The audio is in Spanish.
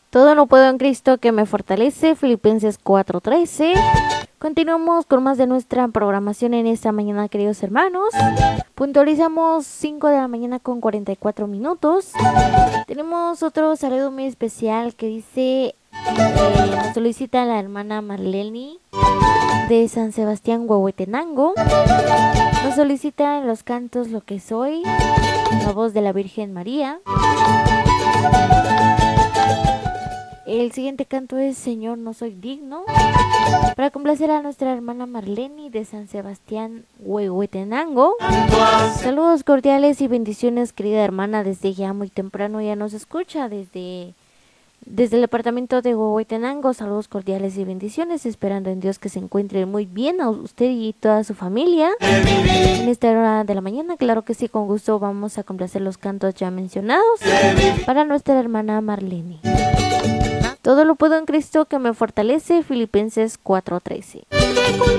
Todo lo puedo en Cristo que me fortalece, Filipenses 4:13. Continuamos con más de nuestra programación en esta mañana, queridos hermanos. Puntualizamos 5 de la mañana con 44 minutos. Tenemos otro saludo muy especial que dice, nos solicita la hermana Marlene de San Sebastián, Huehuetenango. Nos solicita los cantos Lo que soy, la voz de la Virgen María. El siguiente canto es Señor, no soy digno, para complacer a nuestra hermana Marlene de San Sebastián, Huehuetenango. Saludos cordiales y bendiciones, querida hermana, desde ya muy temprano ya nos escucha desde el departamento de Huehuetenango. Saludos cordiales y bendiciones, esperando en Dios que se encuentre muy bien a usted y toda su familia en esta hora de la mañana. Claro que sí, con gusto vamos a complacer los cantos ya mencionados para nuestra hermana Marlene. Todo lo puedo en Cristo que me fortalece, Filipenses 4:13.